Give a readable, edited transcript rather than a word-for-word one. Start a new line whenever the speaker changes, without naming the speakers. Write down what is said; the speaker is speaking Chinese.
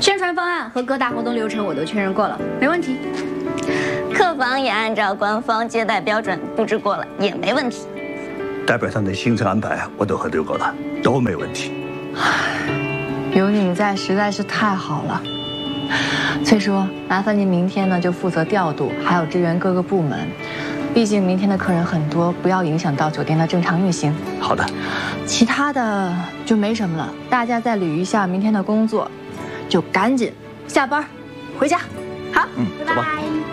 宣传方案和各大活动流程我都确认过了，没问题。
客房也按照官方接待标准布置过了，也没问题。
代表上的行程安排我都核对过了，都没问题。
有你们在实在是太好了。崔叔，麻烦您明天呢就负责调度，还有支援各个部门。毕竟明天的客人很多，不要影响到酒店的正常运行。
好的。
其他的就没什么了，大家再捋一下明天的工作，就赶紧下班回家。好，
走吧。